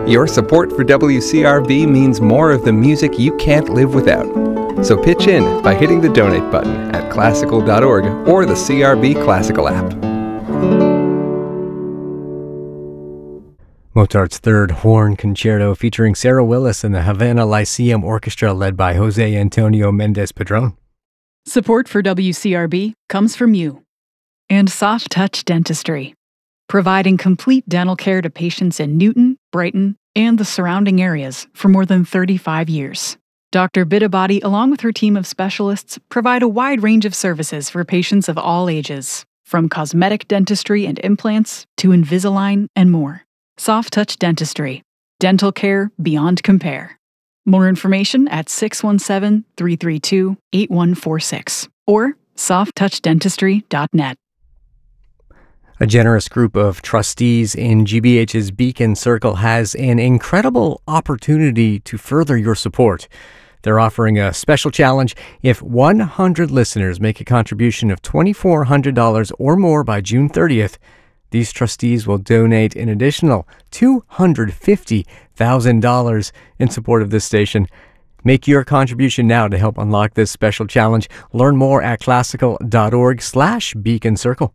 Your support for WCRB means more of the music you can't live without. So pitch in by hitting the donate button at classical.org or the CRB Classical app. Mozart's Third Horn Concerto featuring Sarah Willis and the Havana Lyceum Orchestra led by Jose Antonio Mendez-Padron. Support for WCRB comes from you and Soft Touch Dentistry, providing complete dental care to patients in Newton, Brighton, and the surrounding areas for more than 35 years. Dr. Bitabadi, along with her team of specialists, provide a wide range of services for patients of all ages, from cosmetic dentistry and implants to Invisalign and more. Soft Touch Dentistry. Dental care beyond compare. More information at 617-332-8146 or softtouchdentistry.net. A generous group of trustees in GBH's Beacon Circle has an incredible opportunity to further your support. They're offering a special challenge. If 100 listeners make a contribution of $2,400 or more by June 30th, these trustees will donate an additional $250,000 in support of this station. Make your contribution now to help unlock this special challenge. Learn more at classical.org/Beacon Circle.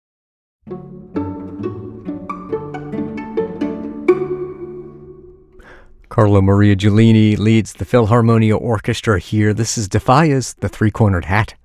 Carlo Maria Giulini leads the Philharmonia Orchestra here. This is Defia's The Three-Cornered Hat.